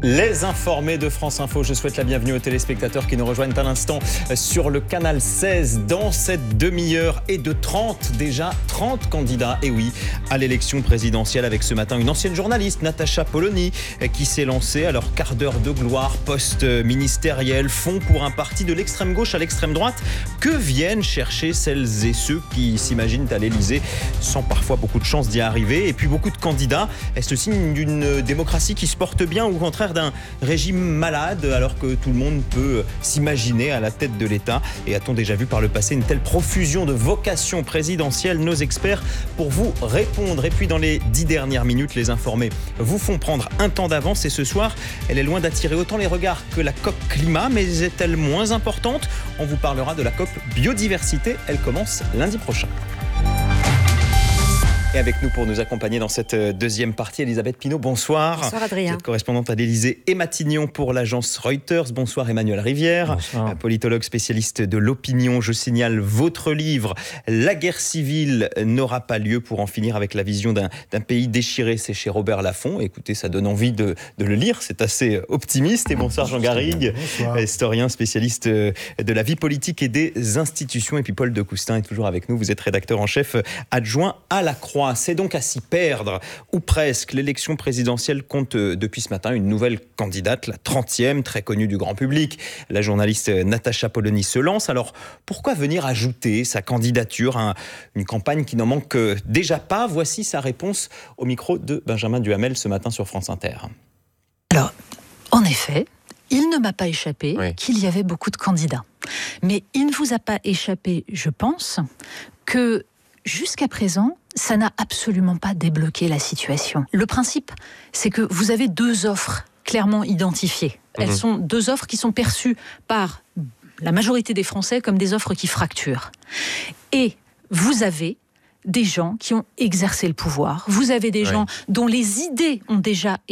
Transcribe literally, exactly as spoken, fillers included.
Les informés de France Info, je souhaite la bienvenue aux téléspectateurs qui nous rejoignent à l'instant sur le canal seize. Dans cette demi-heure et de trente, déjà trente candidats, et oui, à l'élection présidentielle, avec ce matin une ancienne journaliste, Natacha Polony, qui s'est lancée. Alors, quart d'heure de gloire, poste ministériel, fonds pour un parti de l'extrême gauche à l'extrême droite. Que viennent chercher celles et ceux qui s'imaginent à l'Élysée sans parfois beaucoup de chance d'y arriver? Et puis beaucoup de candidats. Est-ce le signe d'une démocratie qui se porte bien ou au contraire d'un régime malade, alors que tout le monde peut s'imaginer à la tête de l'État? Et a-t-on déjà vu par le passé une telle profusion de vocations présidentielles? Nos experts pour vous répondre. Et puis dans les dix dernières minutes, les informés vous font prendre un temps d'avance. Et ce soir, elle est loin d'attirer autant les regards que la COP climat, mais est-elle moins importante? On vous parlera de la COP biodiversité. Elle commence lundi prochain. Et avec nous pour nous accompagner dans cette deuxième partie, Elisabeth Pinault, bonsoir. Bonsoir Adrien. Vous êtes correspondante à l'Élysée et Matignon pour l'agence Reuters. Bonsoir Emmanuel Rivière, bonsoir. Politologue spécialiste de l'opinion. Je signale votre livre « La guerre civile n'aura pas lieu pour en finir avec la vision d'un, d'un pays déchiré ». C'est chez Robert Laffont. Écoutez, ça donne envie de, de le lire, c'est assez optimiste. Et bonsoir Jean Garrigue, bonsoir. Historien spécialiste de la vie politique et des institutions. Et puis Paul de Coustin est toujours avec nous. Vous êtes rédacteur en chef adjoint à La Croix. C'est donc à s'y perdre, ou presque. L'élection présidentielle compte depuis ce matin une nouvelle candidate, la trentième, très connue du grand public. La journaliste Natacha Polony se lance. Alors, pourquoi venir ajouter sa candidature à une campagne qui n'en manque déjà pas? Voici sa réponse au micro de Benjamin Duhamel ce matin sur France Inter. Alors, en effet, il ne m'a pas échappé oui. qu'il y avait beaucoup de candidats. Mais il ne vous a pas échappé, je pense, que jusqu'à présent, ça n'a absolument pas débloqué la situation. Le principe, c'est que vous avez deux offres clairement identifiées. Elles mmh. sont deux offres qui sont perçues par la majorité des Français comme des offres qui fracturent. Et vous avez des gens qui ont exercé le pouvoir. Vous avez des ouais. gens dont les idées ont déjà